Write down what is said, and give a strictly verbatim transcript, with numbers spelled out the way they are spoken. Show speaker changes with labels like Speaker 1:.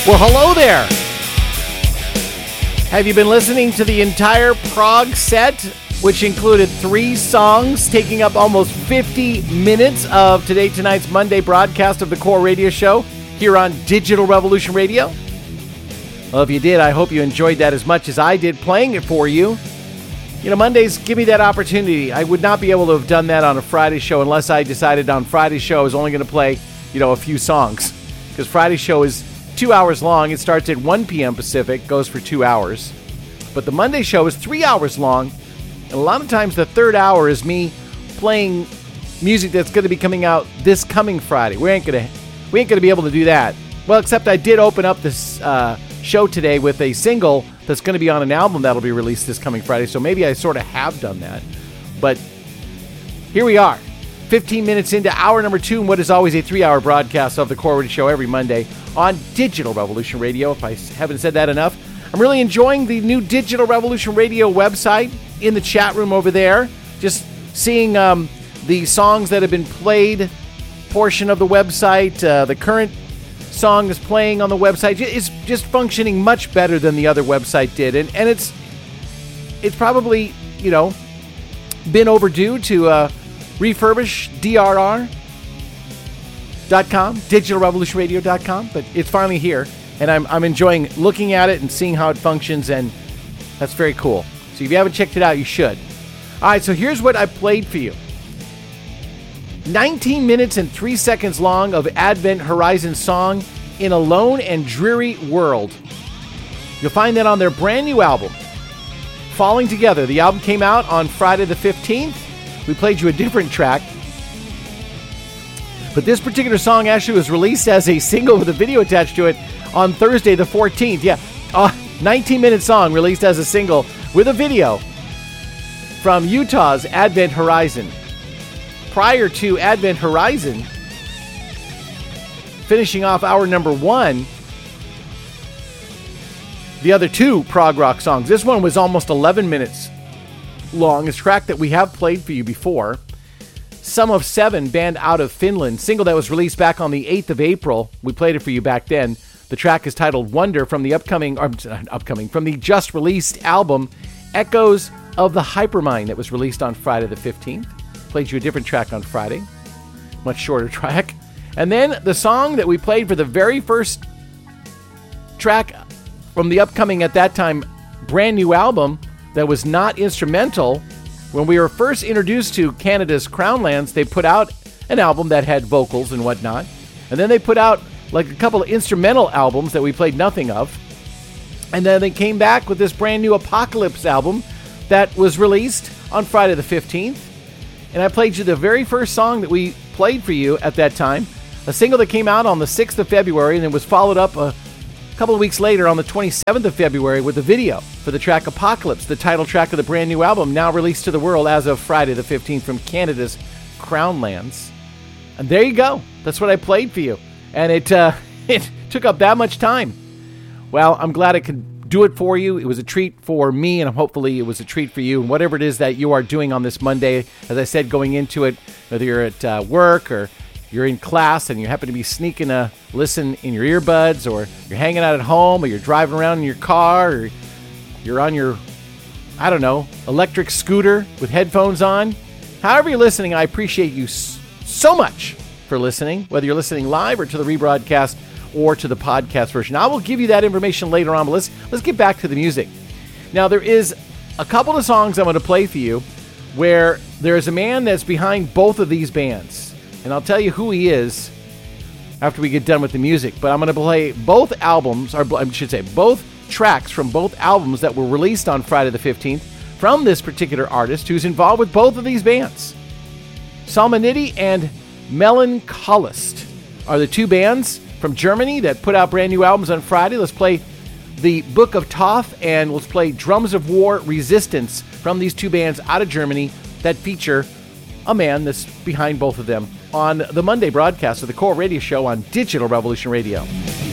Speaker 1: Well, hello there. Have you been listening to the entire prog set, which included three songs, taking up almost fifty minutes of Today Tonight's Monday broadcast of the Core Radio Show here on Digital Revolution Radio? Well, if you did, I hope you enjoyed that as much as I did playing it for you. You know, Mondays give me that opportunity. I would not be able to have done that on a Friday show unless I decided on Friday's show I was only going to play, you know, a few songs. Because Friday's show is two hours long. It starts at one p.m. Pacific, goes for two hours. But the Monday show is three hours long. And a lot of times the third hour is me playing music that's going to be coming out this coming Friday. We ain't going to we ain't going to be able to do that. Well, except I did open up this uh, show today with a single that's going to be on an album that'll be released this coming Friday. So maybe I sort of have done that. But here we are, fifteen minutes into hour number two, and what is always a three-hour broadcast of the Core Radio Show every Monday on Digital Revolution Radio. If I haven't said that enough, I'm really enjoying the new Digital Revolution Radio website. In the chat room over there, just seeing um, the songs that have been played portion of the website. Uh, the current song is playing on the website. It's just functioning much better than the other website did, and and it's it's probably, you know, been overdue to uh, refurbish D R R dot com, digital revolution radio dot com, but it's finally here, and I'm I'm enjoying looking at it and seeing how it functions, and that's very cool. So if you haven't checked it out, you should. All right, so here's what I played for you. nineteen minutes and three seconds long of Advent Horizon song, In a Lone and Dreary World. You'll find that on their brand new album, Falling Together. The album came out on Friday the fifteenth. We played you a different track. But this particular song actually was released as a single with a video attached to it on Thursday the fourteenth. Yeah, uh, nineteen-minute song released as a single with a video from Utah's Advent Horizon. Prior to Advent Horizon finishing off hour number one, the other two prog rock songs. This one was almost eleven minutes long. It's a track that we have played for you before. Sum of Seven, band out of Finland, single that was released back on the eighth of April. We played it for you back then. The track is titled Wonder from the upcoming, or, upcoming, from the just released album Echoes of the Hypermind that was released on Friday the fifteenth. Played you a different track on Friday, much shorter track. And then the song that we played for the very first track from the upcoming, at that time, brand new album that was not instrumental. When we were first introduced to Canada's Crownlands, they put out an album that had vocals and whatnot. And then they put out like a couple of instrumental albums that we played nothing of. And then they came back with this brand new Apocalypse album that was released on Friday the fifteenth. And I played you the very first song that we played for you at that time, a single that came out on the sixth of February, and then was followed up a couple of weeks later on the twenty-seventh of February with a video for the track Apocalypse, the title track of the brand new album, now released to the world as of Friday the fifteenth from Canada's Crownlands. And there you go. That's what I played for you. And it uh, it took up that much time. Well, I'm glad I could do it for you. It was a treat for me, and hopefully it was a treat for you. And whatever it is that you are doing on this Monday, as I said, going into it, whether you're at uh, work or you're in class and you happen to be sneaking a listen in your earbuds, or you're hanging out at home, or you're driving around in your car, or you're on your, I don't know, electric scooter with headphones on. However you're listening, I appreciate you so much for listening, whether you're listening live or to the rebroadcast or to the podcast version. I will give you that information later on, but let's, let's get back to the music. Now, there is a couple of songs I'm going to play for you where there is a man that's behind both of these bands. And I'll tell you who he is after we get done with the music. But I'm going to play both albums, or I should say both tracks from both albums that were released on Friday the fifteenth from this particular artist who's involved with both of these bands. Salmoniddy and Melancholist are the two bands from Germany that put out brand new albums on Friday. Let's play the Book of Thoth, and let's play Drums of War Resistance from these two bands out of Germany that feature a man that's behind both of them on the Monday broadcast of the Core Radio Show on Digital Revolution Radio.